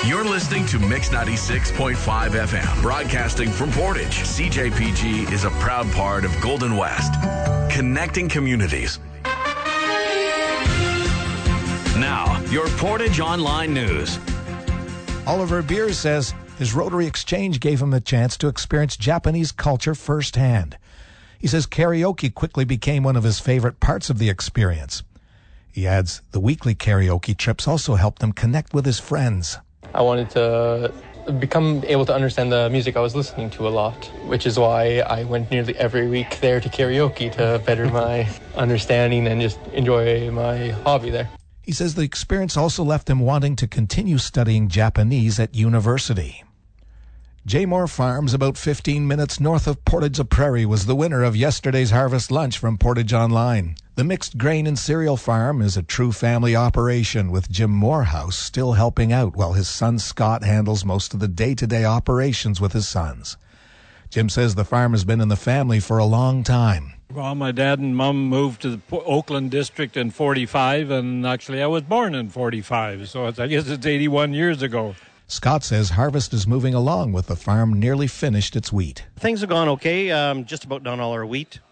You're listening to Mix 96.5 FM, broadcasting from Portage. CJPG is a proud part of Golden West, connecting communities. Now, your Portage Online News. Oliver Beers says his Rotary Exchange gave him a chance to experience Japanese culture firsthand. He says karaoke quickly became one of his favorite parts of the experience. He adds the weekly karaoke trips also helped him connect with his friends. I wanted to become able to understand the music I was listening to a lot, which is why I went nearly every week there to karaoke to better my understanding and just enjoy my hobby there. He says the experience also left him wanting to continue studying Japanese at university. Jaymore Farms, about 15 minutes north of Portage-la-Prairie, was the winner of yesterday's harvest lunch from Portage Online. The mixed grain and cereal farm is a true family operation, with Jim Morehouse still helping out while his son Scott handles most of the day-to-day operations with his sons. Jim says the farm has been in the family for a long time. Well, my dad and mom moved to the Oakland district in 45, and actually I was born in 45, so I guess it's 81 years ago. Scott says harvest is moving along with the farm nearly finished its wheat. Things have gone okay, just about done all our wheat.